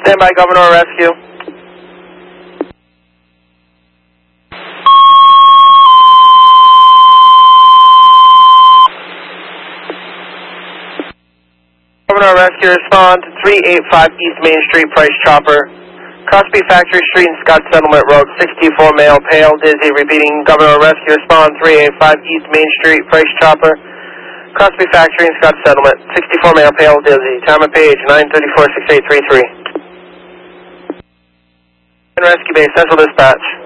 Stand by, Governor Rescue. Governor Rescue, respond to 385 East Main Street, Price Chopper. Crosby Factory Street and Scott Settlement Road, 64 male, pale, dizzy. Repeating, Governor Rescue, respond 385 East Main Street, Price Chopper. Crosby Factory and Scott Settlement, 64 male, pale, dizzy. Time of page 934-6833. Rescue Base, Central Dispatch.